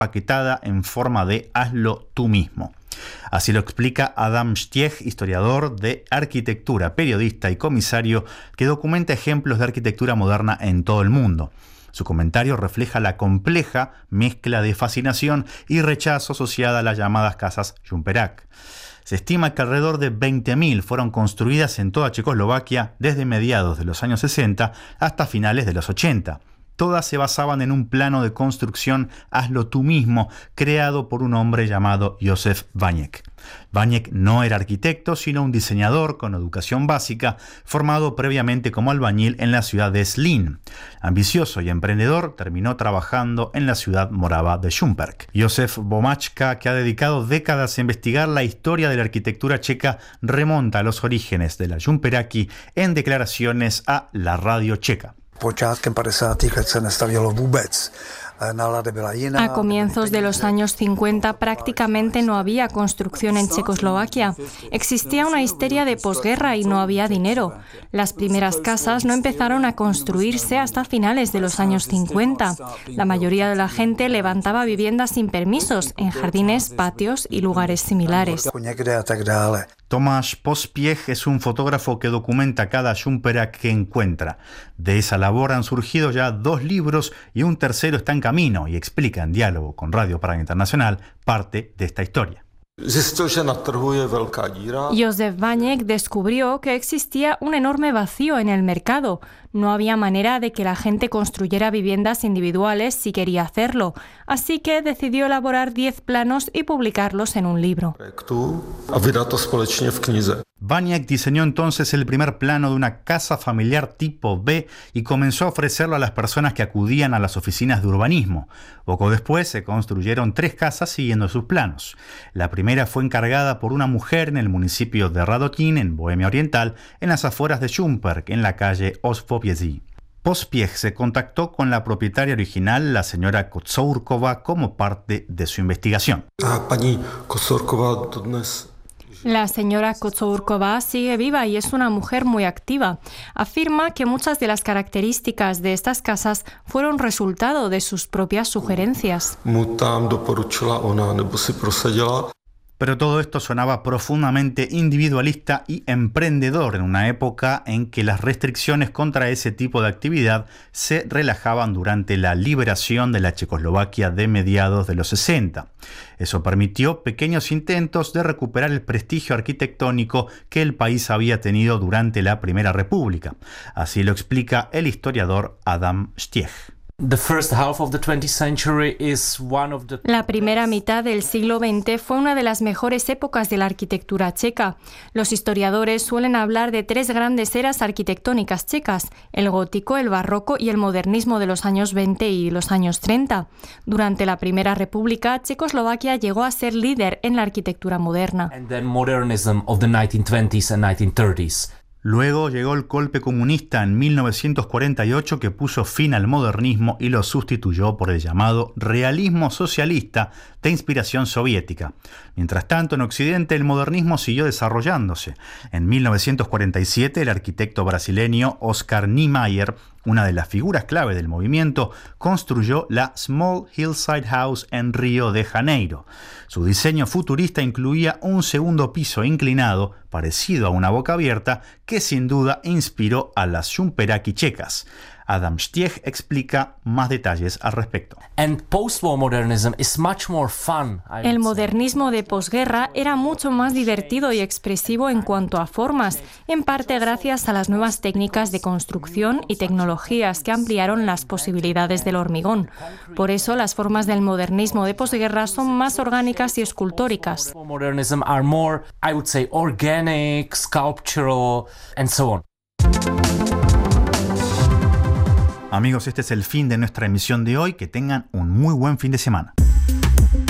paquetada en forma de hazlo tú mismo. Así lo explica Adam Stieg, historiador de arquitectura, periodista y comisario que documenta ejemplos de arquitectura moderna en todo el mundo. Su comentario refleja la compleja mezcla de fascinación y rechazo asociada a las llamadas casas Jumperak. Se estima que alrededor de 20.000 fueron construidas en toda Checoslovaquia desde mediados de los años 60 hasta finales de los 80. Todas se basaban en un plano de construcción hazlo tú mismo, creado por un hombre llamado Józef Vaněk. Vaněk no era arquitecto, sino un diseñador con educación básica, formado previamente como albañil en la ciudad de Zlín. Ambicioso y emprendedor, terminó trabajando en la ciudad morava de Šumperk. Josef Vomáčka, que ha dedicado décadas a investigar la historia de la arquitectura checa, remonta a los orígenes de la Jumperáky en declaraciones a la radio checa. A comienzos de los años 50 prácticamente no había construcción en Checoslovaquia. Existía una histeria de posguerra y no había dinero. Las primeras casas no empezaron a construirse hasta finales de los años 50. La mayoría de la gente levantaba viviendas sin permisos en jardines, patios y lugares similares. Tomáš Pospiech es un fotógrafo que documenta cada Jumperak que encuentra. De esa labor han surgido ya 2 libros y un tercero está en camino y explica en diálogo con Radio Praga Internacional parte de esta historia. Józef Vaněk descubrió que existía un enorme vacío en el mercado. No había manera de que la gente construyera viviendas individuales si quería hacerlo, así que decidió elaborar 10 planos y publicarlos en un libro. Vaněk diseñó entonces el primer plano de una casa familiar tipo B y comenzó a ofrecerlo a las personas que acudían a las oficinas de urbanismo. Poco después se construyeron 3 casas siguiendo sus planos. La primera fue encargada por una mujer en el municipio de Radotín, en Bohemia Oriental, en las afueras de Šumperk, en la calle Ospopiezi. Pospiech se contactó con la propietaria original, la señora Kocourková, como parte de su investigación. La señora Kocourková sigue viva y es una mujer muy activa. Afirma que muchas de las características de estas casas fueron resultado de sus propias sugerencias. Pero todo esto sonaba profundamente individualista y emprendedor en una época en que las restricciones contra ese tipo de actividad se relajaban durante la liberación de la Checoslovaquia de mediados de los 60. Eso permitió pequeños intentos de recuperar el prestigio arquitectónico que el país había tenido durante la Primera República. Así lo explica el historiador Adam Stieg. La primera mitad del siglo XX fue una de las mejores épocas de la arquitectura checa. Los historiadores suelen hablar de 3 grandes eras arquitectónicas checas: el gótico, el barroco y el modernismo de los años 20 y los años 30. Durante la Primera República, Checoslovaquia llegó a ser líder en la arquitectura moderna. Luego llegó el golpe comunista en 1948 que puso fin al modernismo y lo sustituyó por el llamado realismo socialista de inspiración soviética. Mientras tanto, en Occidente el modernismo siguió desarrollándose. En 1947 el arquitecto brasileño Oscar Niemeyer, una de las figuras clave del movimiento, construyó la Small Hillside House en Río de Janeiro. Su diseño futurista incluía un segundo piso inclinado, parecido a una boca abierta, que sin duda inspiró a las Jumperáky checas. Adam Stieg explica más detalles al respecto. El modernismo de posguerra era mucho más divertido y expresivo en cuanto a formas, en parte gracias a las nuevas técnicas de construcción y tecnologías que ampliaron las posibilidades del hormigón. Por eso las formas del modernismo de posguerra son más orgánicas y escultóricas. Amigos, este es el fin de nuestra emisión de hoy. Que tengan un muy buen fin de semana.